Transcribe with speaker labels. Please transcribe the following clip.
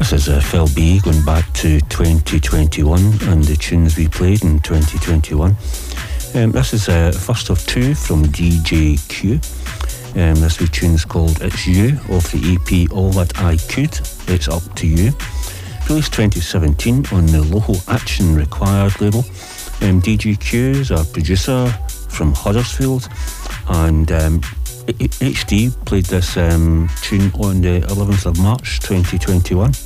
Speaker 1: This is Phil B going back to 2021 and the tunes we played in 2021. This is first of two from DJ Q. This wee tune's called It's You off the EP All That I Could, It's Up To You. Released 2017 on the Local Action Required label. DJ Q is a producer from Huddersfield, and HD played this tune on the 11th of March 2021.